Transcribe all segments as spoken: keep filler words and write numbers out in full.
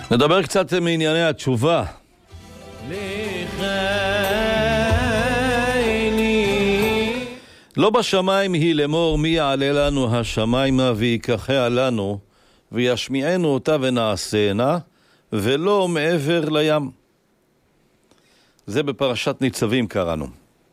נדבר קצת מענייני התשובה. לא בשמיים היא לאמור מי יעלה לנו השמיימה ויקחה לנו וישמיענו אותה ונעשנה, ולא מעבר לים. זה בפרשת ניצבים קראנו.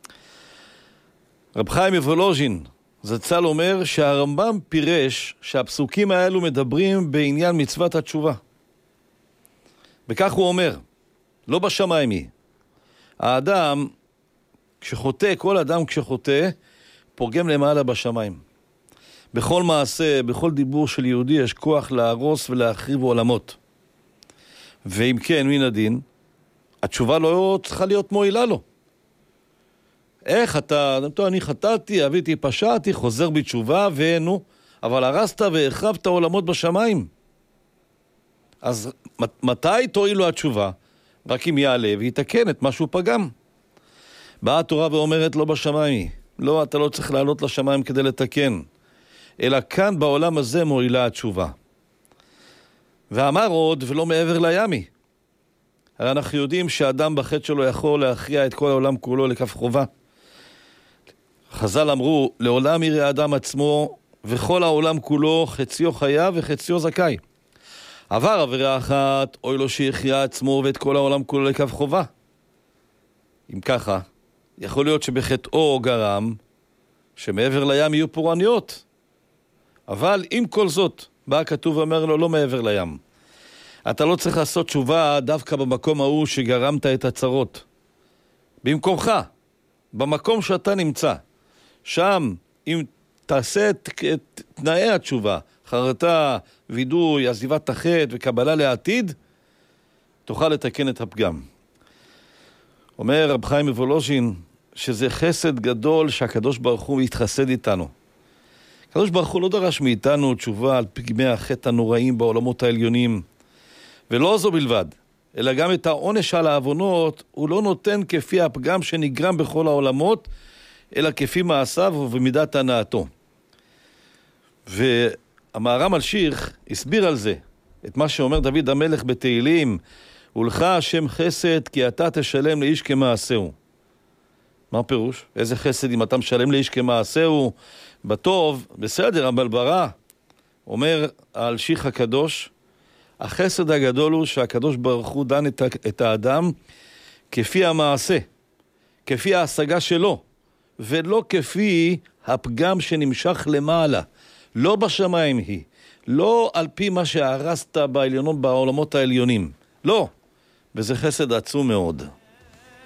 רב חיים מוולוז'ין זצ"ל אומר שהרמב"ם פירש שהפסוקים האלו מדברים בעניין מצוות התשובה. וכך הוא אומר, לא בשמיים היא. האדם כשחוטא, כל אדם כשחוטא, פורגם למעלה בשמיים. בכל מעשה, בכל דיבור של יהודי יש כוח להרוס ולהחריב עולמות. ואם כן, מן הדין, התשובה לא צריכה להיות מועילה לו. איך אתה, אני חטאתי, אביתי, פשעתי, חוזר בתשובה, ואינו, אבל הרסת והחרבת עולמות בשמיים. אז מתי תועיל לו התשובה? רק אם יעלה ויתקן את מה שהוא פגם. באה התורה ואומרת לא בשמיים. לא, אתה לא צריך לעלות לשמיים כדי לתקן. אלא כאן בעולם הזה מועילה התשובה. ואמר עוד ולא מעבר לימי. הרי אנחנו יודעים שהאדם בחטא שלו יכול להכריע את כל העולם כולו לכף חובה. חז"ל אמרו, לעולם יראה האדם עצמו וכל העולם כולו חציו חייב וחציו זכאי. עבר עבירה אחת, אוי לו שיחיה עצמו ואת כל העולם כולו לכף חובה. אם ככה, יכול להיות שבחטאו גרם שמעבר לים יהיו פורעניות. אבל עם כל זאת, בא כתוב ואומר לו לא מעבר לים. אתה לא צריך לעשות תשובה דווקא במקום ההוא שגרמת את הצרות. במקומך, במקום שאתה נמצא. שם, אם תעשה את, את תנאי התשובה, חרטה, וידוי, עזיבת החטא וקבלה לעתיד, תוכל לתקן את הפגם. אומר רב חיים מוולוז'ין שזה חסד גדול שהקדוש ברוך הוא יתחסד איתנו. הקדוש ברוך הוא לא דרש מאיתנו תשובה על פגמי החטא הנוראים בעולמות העליונים. ולא זו בלבד, אלא גם את העונש על העוונות הוא לא נותן כפי הפגם שנגרם בכל העולמות, אלא כפי מעשיו ובמידת הנאתו. והמהר"ם ממשיך הסביר על זה, את מה שאומר דוד המלך בתהילים, ולך השם חסד כי אתה תשלם לאיש כמעשהו. מה פירוש? איזה חסד אם אתה משלם לאיש כמעשהו? בטוב, בסדר, אבל ברע. אומר על שיח הקדוש, החסד הגדול הוא שהקדוש ברוך הוא דן את, את האדם כפי המעשה, כפי ההשגה שלו, ולא כפי הפגם שנמשך למעלה. לא בשמיים היא, לא על פי מה שהרסת בעליונות, בעולמות העליונים. לא, וזה חסד עצום מאוד.